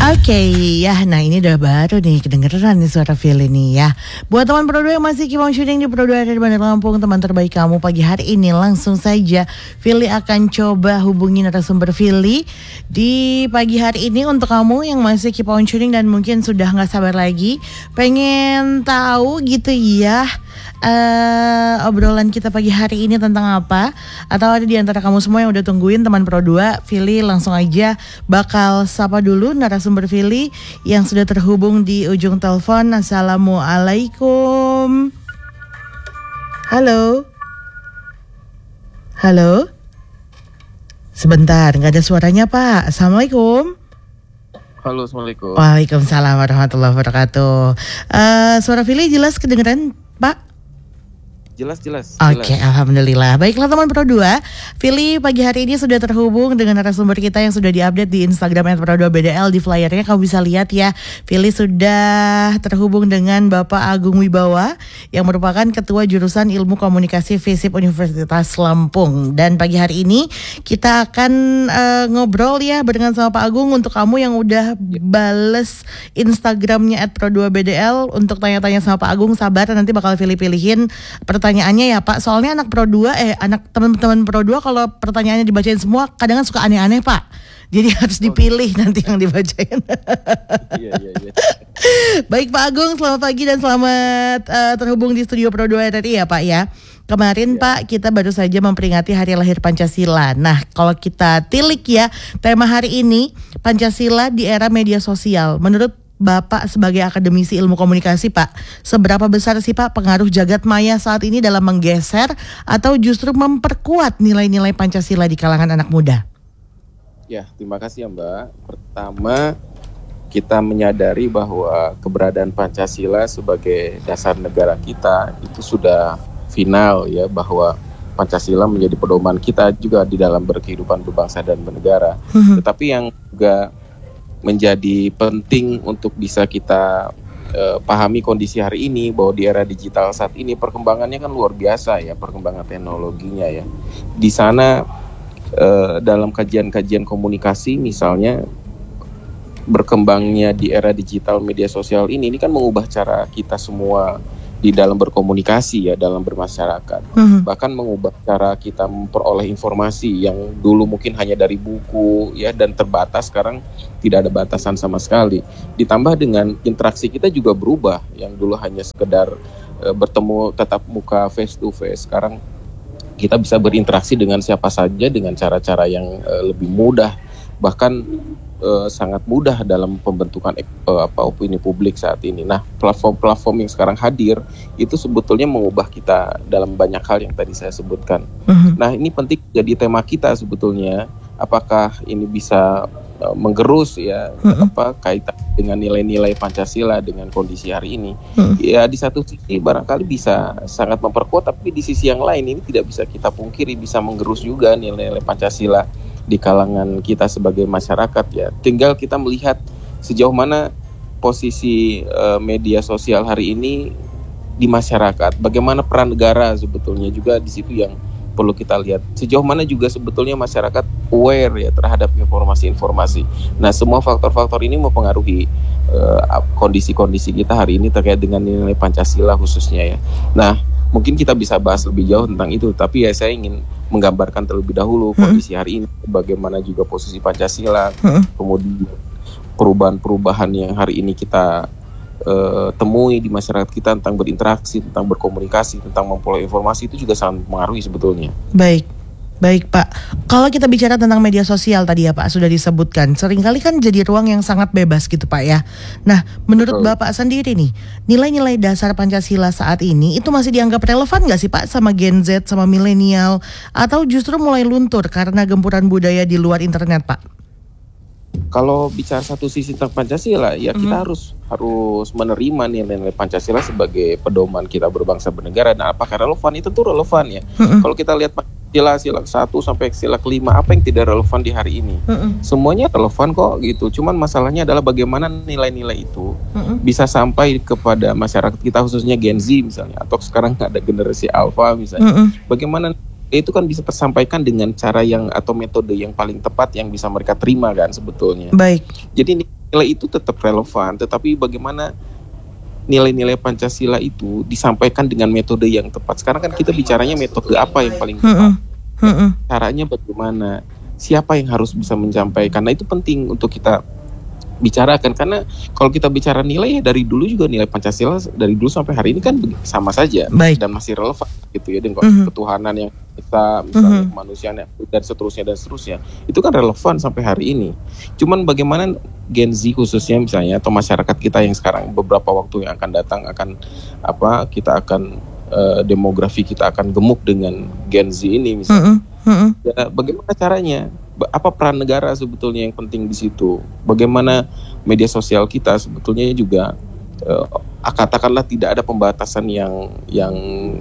Oke, ya, nah ini udah baru nih kedengeran nih suara Fili nih ya. Buat teman Pro 2 yang masih keep on shooting di Pro 2 dari Bandar Lampung, teman terbaik kamu pagi hari ini, langsung saja Fili akan coba hubungi narasumber Fili di pagi hari ini untuk kamu yang masih keep on shooting dan mungkin sudah nggak sabar lagi pengen tahu gitu ya. Obrolan kita pagi hari ini tentang apa, atau ada di antara kamu semua yang udah tungguin teman Pro 2, Fili langsung aja bakal sapa dulu narasumber Fili yang sudah terhubung di ujung telepon. Assalamualaikum. Halo. Halo. Sebentar, nggak ada suaranya Pak. Assalamualaikum. Halo, assalamualaikum. Waalaikumsalam warahmatullahi wabarakatuh. Suara Fili jelas kedengeran Pak? Jelas. Oke, alhamdulillah. Baiklah teman Pro 2, Fili pagi hari ini sudah terhubung dengan narasumber kita yang sudah diupdate di Instagram @pro2bdl. Di flyernya kamu bisa lihat ya, Fili sudah terhubung dengan Bapak Agung Wibawa yang merupakan Ketua Jurusan Ilmu Komunikasi FISIP Universitas Lampung. Dan pagi hari ini kita akan ngobrol ya barengan sama Pak Agung. Untuk kamu yang udah bales Instagramnya @pro2bdl untuk tanya-tanya sama Pak Agung, sabar, nanti bakal Fili pilihin pertanyaannya ya Pak. Soalnya anak teman-teman Pro 2 kalau pertanyaannya dibacain semua kadang suka aneh-aneh Pak. Jadi harus dipilih nanti yang dibacain. Iya. Baik Pak Agung, selamat pagi dan selamat terhubung di studio Pro 2 RRI ya Pak ya. Kemarin Pak, kita baru saja memperingati Hari Lahir Pancasila. Nah, kalau kita tilik ya, tema hari ini Pancasila di era media sosial. Menurut Bapak sebagai akademisi ilmu komunikasi Pak, seberapa besar sih Pak pengaruh jagat maya saat ini dalam menggeser atau justru memperkuat nilai-nilai Pancasila di kalangan anak muda? Ya, terima kasih ya Mbak. Pertama, kita menyadari bahwa keberadaan Pancasila sebagai dasar negara kita itu sudah final ya, bahwa Pancasila menjadi pedoman kita juga di dalam berkehidupan berbangsa dan bernegara. Tetapi yang juga menjadi penting untuk bisa kita pahami kondisi hari ini, bahwa di era digital saat ini perkembangannya kan luar biasa ya, perkembangan teknologinya ya. Di sana dalam kajian-kajian komunikasi misalnya, berkembangnya di era digital media sosial ini kan mengubah cara kita semua di dalam berkomunikasi ya, dalam bermasyarakat. Bahkan mengubah cara kita memperoleh informasi yang dulu mungkin hanya dari buku ya dan terbatas, sekarang tidak ada batasan sama sekali. Ditambah dengan interaksi kita juga berubah, yang dulu hanya sekedar bertemu tatap muka face to face, sekarang kita bisa berinteraksi dengan siapa saja dengan cara-cara yang lebih mudah, bahkan sangat mudah dalam pembentukan opini publik saat ini. Nah, platform-platform yang sekarang hadir itu sebetulnya mengubah kita dalam banyak hal yang tadi saya sebutkan. Nah, ini penting jadi tema kita sebetulnya. Apakah ini bisa menggerus ya kaitan dengan nilai-nilai Pancasila dengan kondisi hari ini? Ya, di satu sisi barangkali bisa sangat memperkuat, tapi di sisi yang lain ini tidak bisa kita pungkiri bisa menggerus juga nilai-nilai Pancasila di kalangan kita sebagai masyarakat ya. Tinggal kita melihat sejauh mana posisi media sosial hari ini di masyarakat, bagaimana peran negara sebetulnya juga di situ yang perlu kita lihat. Sejauh mana juga sebetulnya masyarakat aware ya terhadap informasi-informasi. Nah, semua faktor-faktor ini mempengaruhi kondisi-kondisi kita hari ini terkait dengan nilai Pancasila khususnya ya. Nah, mungkin kita bisa bahas lebih jauh tentang itu, tapi ya saya ingin menggambarkan terlebih dahulu kondisi hari ini, bagaimana juga posisi Pancasila, kemudian perubahan-perubahan yang hari ini kita temui di masyarakat kita tentang berinteraksi, tentang berkomunikasi, tentang memperoleh informasi, itu juga sangat mempengaruhi sebetulnya. Baik Pak, kalau kita bicara tentang media sosial tadi ya Pak, sudah disebutkan seringkali kan jadi ruang yang sangat bebas gitu Pak ya. Nah, menurut Bapak sendiri nih, nilai-nilai dasar Pancasila saat ini itu masih dianggap relevan gak sih Pak sama Gen Z, sama milenial, atau justru mulai luntur karena gempuran budaya di luar internet Pak? Kalau bicara satu sisi tentang Pancasila, ya kita harus menerima nilai-nilai Pancasila sebagai pedoman kita berbangsa bernegara. Dan apakah relevan? Itu tuh relevan ya. Kalau kita lihat Pancasila sila 1 sampai sila kelima, apa yang tidak relevan di hari ini? Semuanya relevan kok gitu. Cuman masalahnya adalah bagaimana nilai-nilai itu bisa sampai kepada masyarakat kita, khususnya Gen Z misalnya, atau sekarang ada generasi Alpha misalnya. Bagaimana itu kan bisa tersampaikan dengan cara yang atau metode yang paling tepat yang bisa mereka terima kan sebetulnya. Baik. Jadi nilai itu tetap relevan, tetapi bagaimana nilai-nilai Pancasila itu disampaikan dengan metode yang tepat. Sekarang kan kita bicaranya metode apa yang paling tepat, caranya bagaimana, siapa yang harus bisa menyampaikan. Nah itu penting untuk kita bicarakan, karena kalau kita bicara nilai ya dari dulu juga nilai Pancasila dari dulu sampai hari ini kan sama saja. Baik. Dan masih relevan gitu ya, dengan ketuhanan yang kita misalnya kemanusiaan dan seterusnya itu kan relevan sampai hari ini. Cuman bagaimana Gen Z khususnya misalnya, atau masyarakat kita yang sekarang beberapa waktu yang akan datang kita akan demografi kita akan gemuk dengan Gen Z ini misalnya. Ya, bagaimana caranya? Apa peran negara sebetulnya yang penting di situ? Bagaimana media sosial kita sebetulnya juga katakanlah tidak ada pembatasan yang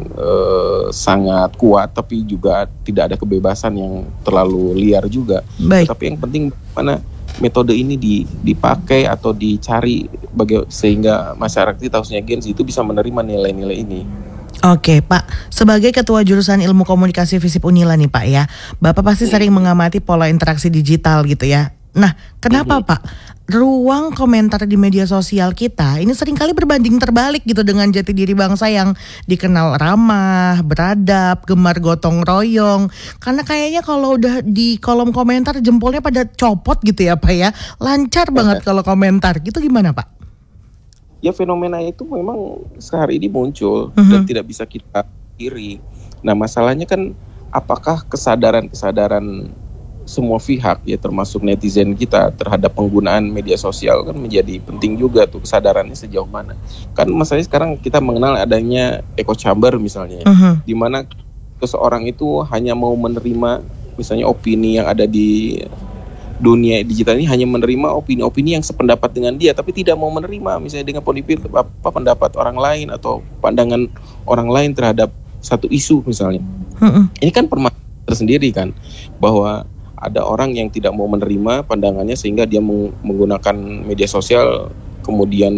sangat kuat, tapi juga tidak ada kebebasan yang terlalu liar juga. Baik. Tapi yang penting bagaimana metode ini dipakai atau dicari sehingga masyarakat kita khususnya Gen Z itu bisa menerima nilai-nilai ini. Oke Pak, sebagai Ketua Jurusan Ilmu Komunikasi FISIP Unila nih Pak ya, Bapak pasti sering mengamati pola interaksi digital gitu ya. Nah, kenapa Pak ruang komentar di media sosial kita ini seringkali berbanding terbalik gitu dengan jati diri bangsa yang dikenal ramah, beradab, gemar gotong royong. Karena kayaknya kalau udah di kolom komentar jempolnya pada copot gitu ya Pak ya, lancar banget kalau komentar gitu, gimana Pak? Ya fenomena itu memang sehari ini muncul dan tidak bisa kita kiri. Nah masalahnya kan apakah kesadaran semua pihak ya termasuk netizen kita terhadap penggunaan media sosial kan menjadi penting juga tuh, kesadarannya sejauh mana. Kan masalahnya sekarang kita mengenal adanya echo chamber misalnya, di mana seseorang itu hanya mau menerima misalnya opini yang ada di dunia digital ini, hanya menerima opini-opini yang sependapat dengan dia, tapi tidak mau menerima misalnya dengan pendapat orang lain atau pandangan orang lain terhadap satu isu misalnya. Ini kan permasalahan tersendiri kan, bahwa ada orang yang tidak mau menerima pandangannya sehingga dia menggunakan media sosial, kemudian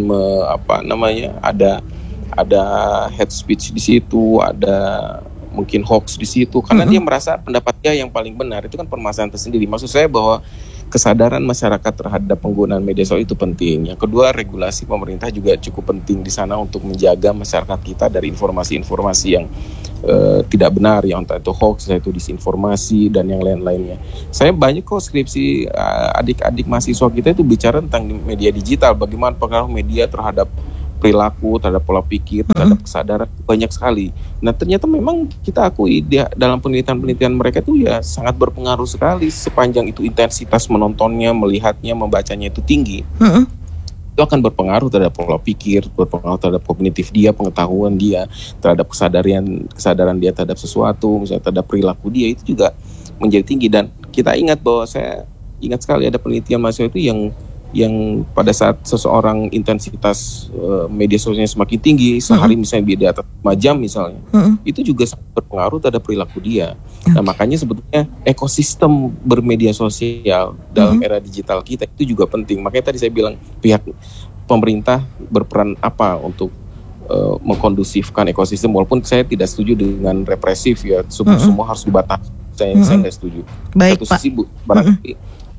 ada hate speech di situ, ada mungkin hoax di situ, karena dia merasa pendapatnya yang paling benar. Itu kan permasalahan tersendiri. Maksud saya bahwa kesadaran masyarakat terhadap penggunaan media sosial itu penting. Yang kedua, regulasi pemerintah juga cukup penting di sana untuk menjaga masyarakat kita dari informasi-informasi yang tidak benar, yang entah itu hoax, entah itu disinformasi dan yang lain-lainnya. Saya banyak kok skripsi adik-adik mahasiswa kita itu bicara tentang media digital, bagaimana pengaruh media terhadap perilaku, terhadap pola pikir, terhadap kesadaran, banyak sekali. Nah ternyata memang kita akui dalam penelitian-penelitian mereka itu ya sangat berpengaruh sekali, sepanjang itu intensitas menontonnya, melihatnya, membacanya itu tinggi. Itu akan berpengaruh terhadap pola pikir, berpengaruh terhadap kognitif dia, pengetahuan dia, terhadap kesadaran dia terhadap sesuatu, misalnya terhadap perilaku dia, itu juga menjadi tinggi. Dan kita ingat bahwa saya ingat sekali ada penelitian mahasiswa itu yang pada saat seseorang intensitas media sosialnya semakin tinggi, sehari misalnya di atas 5 jam misalnya, itu juga sangat berpengaruh terhadap perilaku dia. Nah makanya sebetulnya ekosistem bermedia sosial dalam era digital kita itu juga penting. Makanya tadi saya bilang pihak pemerintah berperan apa untuk mengkondusifkan ekosistem, walaupun saya tidak setuju dengan represif ya, semua harus dibatasi. Saya tidak setuju. Baik, satu sisi barangkali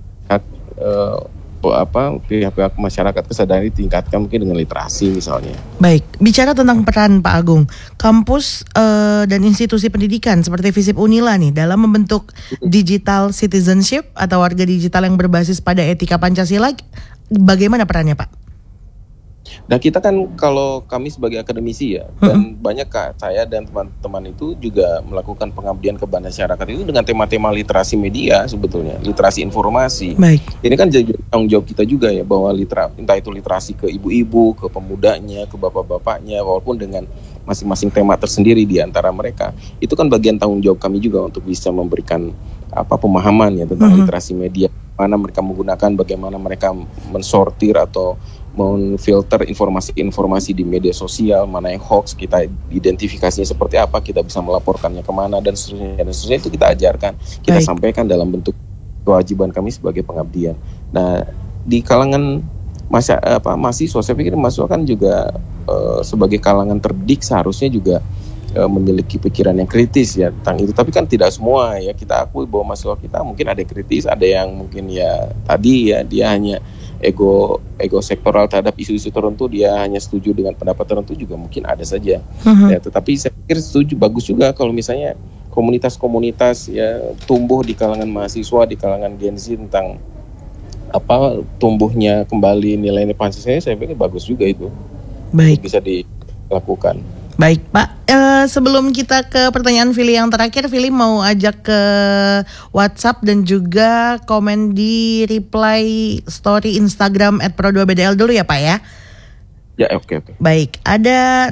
pihak-pihak masyarakat kesadaran ditingkatkan mungkin dengan literasi misalnya. Baik, bicara tentang peran Pak Agung, kampus dan institusi pendidikan seperti FISIP Unila nih dalam membentuk digital citizenship atau warga digital yang berbasis pada etika Pancasila, bagaimana perannya Pak? Nah kita kan kalau kami sebagai akademisi ya, dan banyak saya dan teman-teman itu juga melakukan pengabdian ke masyarakat itu dengan tema-tema literasi media sebetulnya, literasi informasi. Baik. Ini kan jadi tanggung jawab kita juga ya, bahwa entah itu literasi ke ibu-ibu, ke pemudanya, ke bapak-bapaknya, walaupun dengan masing-masing tema tersendiri di antara mereka. Itu kan bagian tanggung jawab kami juga untuk bisa memberikan pemahaman ya tentang literasi media, mana mereka menggunakan, bagaimana mereka mensortir atau memfilter informasi-informasi di media sosial, mana yang hoax, kita identifikasinya seperti apa, kita bisa melaporkannya kemana dan seterusnya itu kita ajarkan, kita sampaikan dalam bentuk kewajiban kami sebagai pengabdian. Nah di kalangan mahasiswa, saya pikir mahasiswa kan juga sebagai kalangan terdidik seharusnya juga memiliki pikiran yang kritis ya tentang itu, tapi kan tidak semua ya, kita akui bahwa mahasiswa kita mungkin ada yang kritis, ada yang mungkin ya tadi ya dia hanya ego sektoral terhadap isu-isu tertentu, dia hanya setuju dengan pendapat tertentu juga mungkin ada saja. Ya, tetapi saya pikir setuju, bagus juga kalau misalnya komunitas-komunitas ya tumbuh di kalangan mahasiswa, di kalangan Gen Z tentang tumbuhnya kembali nilai-nilai Pancasila. Saya pikir bagus juga itu. Baik. Bisa dilakukan. Baik Pak, sebelum kita ke pertanyaan Fili yang terakhir, Fili mau ajak ke WhatsApp dan juga komen di reply story Instagram @pro2bdl dulu ya Pak ya. Ya, oke. Baik, ada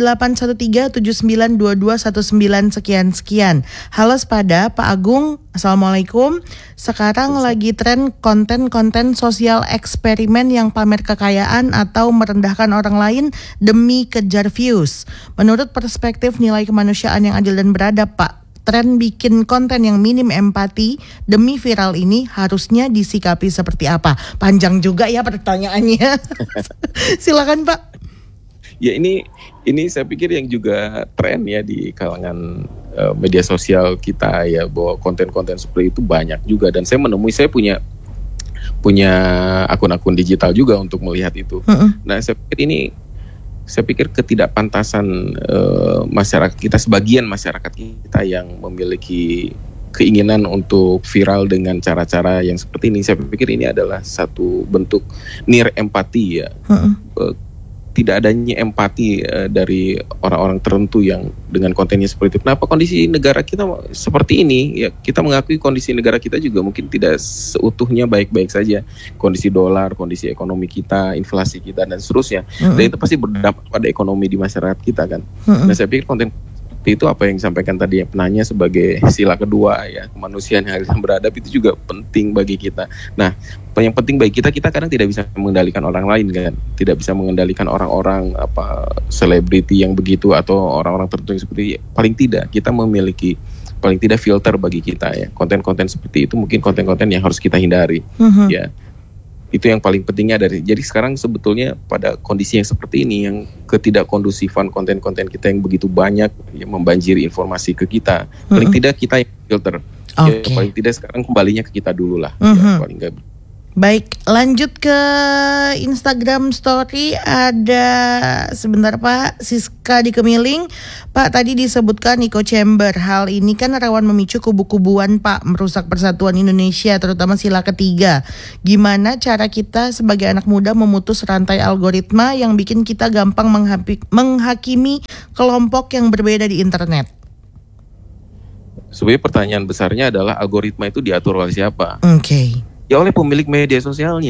0813792219 sekian. Halo Sepada, Pak Agung, Assalamualaikum. Sekarang lagi tren konten-konten sosial eksperimen yang pamer kekayaan atau merendahkan orang lain demi kejar views. Menurut perspektif nilai kemanusiaan yang adil dan beradab, Pak, tren bikin konten yang minim empati demi viral ini harusnya disikapi seperti apa? Panjang juga ya pertanyaannya. Silakan Pak. Ya, ini saya pikir yang juga tren ya di kalangan media sosial kita ya, bahwa konten-konten seperti itu banyak juga, dan saya punya akun-akun digital juga untuk melihat itu. Nah, saya pikir ketidakpantasan masyarakat kita, sebagian masyarakat kita yang memiliki keinginan untuk viral dengan cara-cara yang seperti ini, saya pikir ini adalah satu bentuk nir empati ya. Tidak adanya empati dari orang-orang tertentu yang dengan kontennya seperti itu. Kenapa kondisi negara kita seperti ini? Ya, kita mengakui kondisi negara kita juga mungkin tidak seutuhnya baik-baik saja. Kondisi dolar, kondisi ekonomi kita, inflasi kita, dan seterusnya. Dan itu pasti berdampak pada ekonomi di masyarakat kita kan. Nah, saya pikir konten itu apa yang disampaikan tadi penanya sebagai sila kedua ya, kemanusiaan yang adil dan beradab, itu juga penting bagi kita. Nah, yang penting bagi kita kadang tidak bisa mengendalikan orang lain kan, tidak bisa mengendalikan orang-orang selebriti yang begitu atau orang-orang tertentu yang seperti, paling tidak kita memiliki paling tidak filter bagi kita ya. Konten-konten seperti itu mungkin konten-konten yang harus kita hindari ya. Itu yang paling pentingnya jadi sekarang sebetulnya pada kondisi yang seperti ini, yang ketidakkondusifan konten-konten kita yang begitu banyak yang membanjiri informasi ke kita, paling tidak kita yang filter. Ya, paling tidak sekarang kembalinya ke kita dulu lah. Ya, paling nggak. Baik, lanjut ke Instagram story. Ada sebentar Pak, Siska di Kemiling. Pak, tadi disebutkan echo chamber. Hal ini kan rawan memicu kubu-kubuan Pak, merusak persatuan Indonesia, terutama sila ketiga. Gimana cara kita sebagai anak muda memutus rantai algoritma yang bikin kita gampang menghakimi kelompok yang berbeda di internet? Sebenarnya pertanyaan besarnya adalah algoritma itu diatur oleh siapa? Oke. Ya oleh pemilik media sosialnya.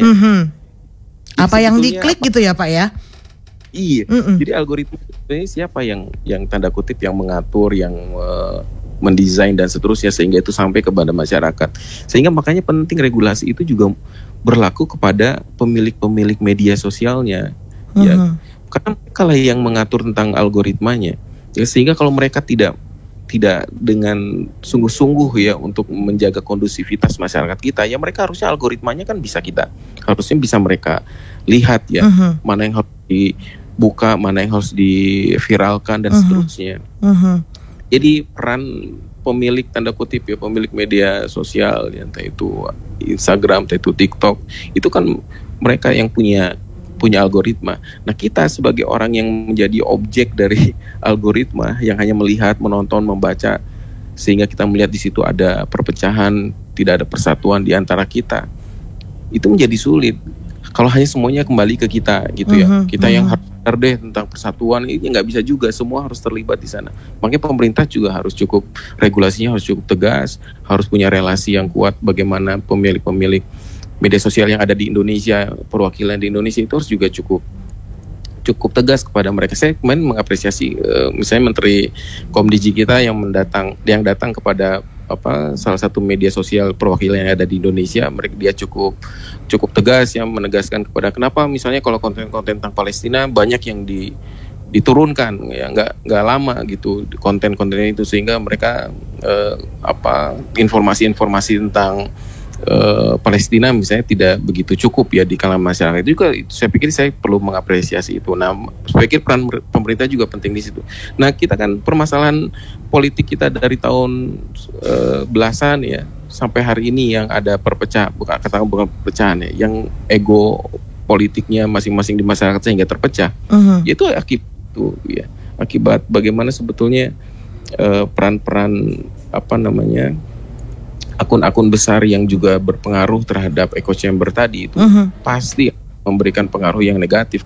Apa yang diklik gitu ya Pak ya? Iya. Jadi algoritma ini siapa yang tanda kutip yang mengatur, yang mendesain dan seterusnya sehingga itu sampai kepada masyarakat. Sehingga makanya penting regulasi itu juga berlaku kepada pemilik-pemilik media sosialnya. Ya. Karena mereka lah yang mengatur tentang algoritmanya. Ya, sehingga kalau mereka tidak dengan sungguh-sungguh ya untuk menjaga kondusivitas masyarakat kita, ya mereka harusnya algoritmanya kan harusnya bisa mereka lihat ya, mana yang harus dibuka, mana yang harus diviralkan dan seterusnya. Jadi peran pemilik tanda kutip ya, pemilik media sosial ya, entah itu Instagram, entah itu TikTok, itu kan mereka yang punya algoritma. Nah, kita sebagai orang yang menjadi objek dari algoritma, yang hanya melihat, menonton, membaca, sehingga kita melihat di situ ada perpecahan, tidak ada persatuan di antara kita, itu menjadi sulit. Kalau hanya semuanya kembali ke kita gitu ya, kita yang harus sadar tentang persatuan, ini nggak bisa juga, semua harus terlibat di sana. Makanya pemerintah juga harus regulasinya harus cukup tegas, harus punya relasi yang kuat. Bagaimana pemilik-pemilik media sosial yang ada di Indonesia, perwakilan di Indonesia itu harus juga cukup tegas kepada mereka. Saya kemarin mengapresiasi misalnya Menteri Komdigi kita yang datang kepada salah satu media sosial perwakilan yang ada di Indonesia. Dia cukup tegas yang menegaskan kepada kenapa misalnya kalau konten-konten tentang Palestina banyak yang diturunkan ya, nggak lama gitu konten-kontennya itu, sehingga mereka informasi-informasi tentang Palestina misalnya tidak begitu cukup ya di kalangan masyarakat. Itu juga saya pikir saya perlu mengapresiasi itu. Nah, saya pikir peran pemerintah juga penting di situ. Nah, kita kan permasalahan politik kita dari tahun belasan ya, sampai hari ini yang ada bukan perpecahan ya, yang ego politiknya masing-masing di masyarakat sehingga terpecah. Itu akibat bagaimana sebetulnya peran-peran akun-akun besar yang juga berpengaruh terhadap echo chamber tadi itu pasti memberikan pengaruh yang negatif